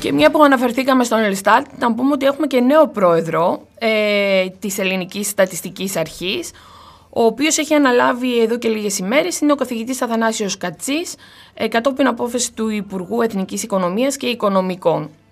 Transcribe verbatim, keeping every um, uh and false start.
Και μια που αναφερθήκαμε στον Ελστάτ, να πούμε ότι έχουμε και νέο πρόεδρο ε, της Ελληνικής Στατιστικής Αρχής, ο οποίος έχει αναλάβει εδώ και λίγες ημέρες, είναι ο καθηγητής Αθανάσιος Κατσής, ε, κατόπιν απόφαση του Υπουργού Εθνικής Οικονομίας και Οικονομικών.